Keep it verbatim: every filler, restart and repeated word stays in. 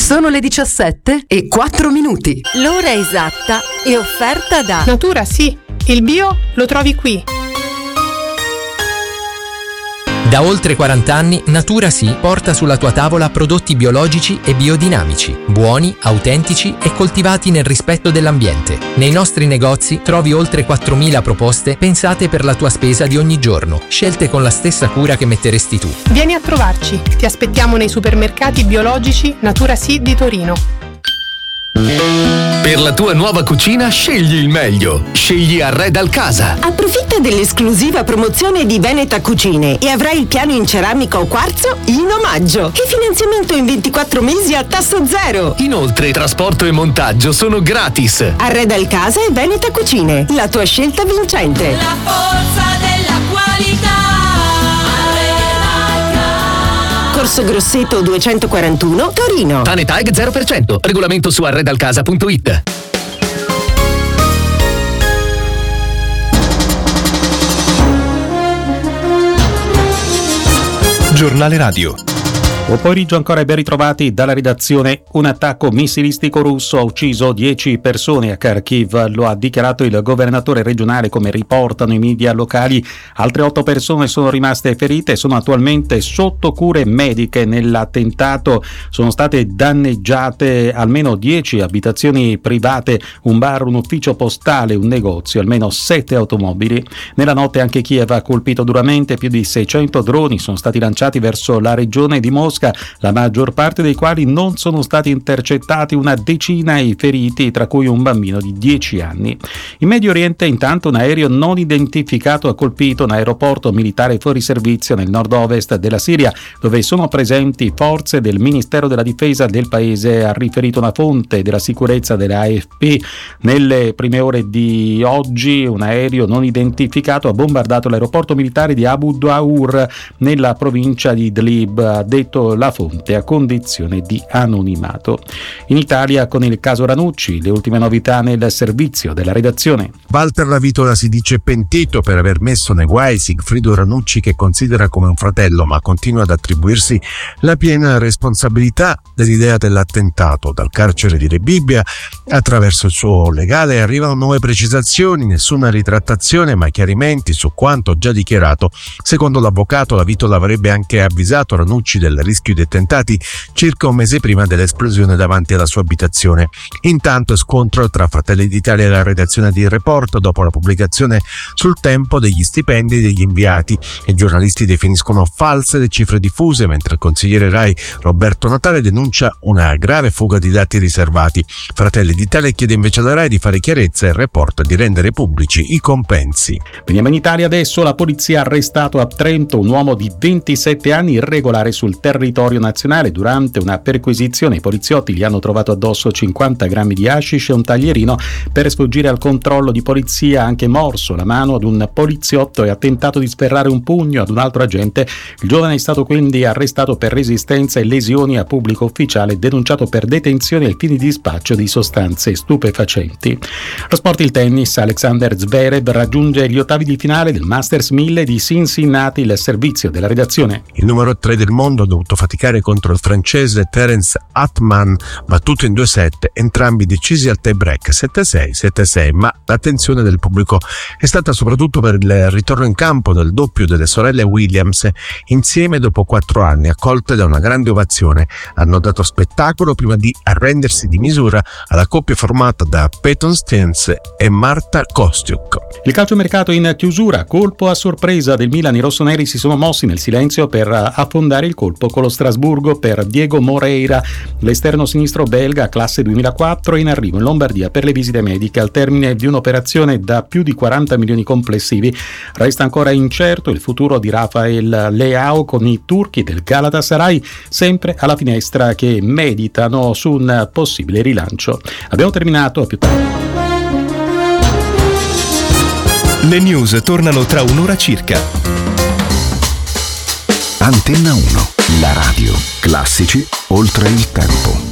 Sono le diciassette e quattro minuti. L'ora esatta è offerta da Natura Sì, il bio lo trovi qui. Da oltre quaranta anni Natura Sì porta sulla tua tavola prodotti biologici e biodinamici, buoni, autentici e coltivati nel rispetto dell'ambiente. Nei nostri negozi trovi oltre quattromila proposte pensate per la tua spesa di ogni giorno, scelte con la stessa cura che metteresti tu. Vieni a trovarci, ti aspettiamo nei supermercati biologici Natura Sì di Torino. Per la tua nuova cucina scegli il meglio. Scegli Arredal Casa. Approfitta dell'esclusiva promozione di Veneta Cucine e avrai il piano in ceramica o quarzo in omaggio e finanziamento in ventiquattro mesi a tasso zero. Inoltre trasporto e montaggio sono gratis. Arredal Casa e Veneta Cucine, la tua scelta vincente. La forza della qualità. Corso Grosseto duecentoquarantuno, Torino. Tanetag zero per cento. Regolamento su arredalcasa punto it. Giornale Radio. Buon pomeriggio ancora e ben ritrovati dalla redazione. Un attacco missilistico russo ha ucciso dieci persone a Kharkiv, lo ha dichiarato il governatore regionale, come riportano i media locali. Altre otto persone sono rimaste ferite e sono attualmente sotto cure mediche. Nell'attentato sono state danneggiate almeno dieci abitazioni private, un bar, un ufficio postale, un negozio, almeno sette automobili. Nella notte anche Kiev ha colpito duramente, più di seicento droni sono stati lanciati verso la regione di Mosca, la maggior parte dei quali non sono stati intercettati, una decina i feriti, tra cui un bambino di dieci anni. In Medio Oriente intanto un aereo non identificato ha colpito un aeroporto militare fuori servizio nel nord-ovest della Siria, dove sono presenti forze del Ministero della Difesa del paese, ha riferito una fonte della sicurezza della A F P. Nelle prime ore di oggi un aereo non identificato ha bombardato l'aeroporto militare di Abu Daur nella provincia di Idlib, ha detto la fonte a condizione di anonimato. In Italia con il caso Ranucci, le ultime novità nel servizio della redazione. Walter Lavitola si dice pentito per aver messo nei guai Sigfrido Ranucci, che considera come un fratello, ma continua ad attribuirsi la piena responsabilità dell'idea dell'attentato. Dal carcere di Rebibbia, attraverso il suo legale, arrivano nuove precisazioni, nessuna ritrattazione ma chiarimenti su quanto già dichiarato. Secondo l'avvocato, Lavitola avrebbe anche avvisato Ranucci del rischio di attentati circa un mese prima dell'esplosione davanti alla sua abitazione. Intanto scontro tra Fratelli d'Italia e la redazione di Report dopo la pubblicazione sul Tempo degli stipendi degli inviati. I giornalisti definiscono false le cifre diffuse, mentre il consigliere Rai Roberto Natale denuncia una grave fuga di dati riservati. Fratelli d'Italia chiede invece alla Rai di fare chiarezza e il Report di rendere pubblici i compensi. Veniamo in Italia adesso. La polizia ha arrestato a Trento un uomo di ventisette anni irregolare sul territorio nazionale. Durante una perquisizione i poliziotti gli hanno trovato addosso cinquanta grammi di hashish e un taglierino. Per sfuggire al controllo di polizia ha anche morso la mano ad un poliziotto e ha tentato di sferrare un pugno ad un altro agente. Il giovane è stato quindi arrestato per resistenza e lesioni a pubblico ufficiale, denunciato per detenzione ai fini di spaccio di sostanze stupefacenti. Lo sport, il tennis. Alexander Zverev raggiunge gli ottavi di finale del Masters mille di Cincinnati. Il servizio della redazione. Il numero tre del mondo ha dovuto faticare contro il francese Terence Atman, battuto in due set, entrambi decisi al tie break sette sei sette sei, ma l'attenzione del pubblico è stata soprattutto per il ritorno in campo del doppio delle sorelle Williams, insieme dopo quattro anni, accolte da una grande ovazione. Hanno dato spettacolo prima di arrendersi di misura alla coppia formata da Peyton Stearns e Marta Kostyuk. Il calciomercato in chiusura, colpo a sorpresa del Milan. I rossoneri si sono mossi nel silenzio per affondare il colpo con lo Strasburgo per Diego Moreira, l'esterno sinistro belga, classe duemilaquattro, in arrivo in Lombardia per le visite mediche al termine di un'operazione da più di quaranta milioni complessivi. Resta ancora incerto il futuro di Rafael Leao, con i turchi del Galatasaray sempre alla finestra che meditano su un possibile rilancio. Abbiamo terminato, a più tardi. Le news tornano tra un'ora circa. Antenna uno, la radio. Classici oltre il tempo.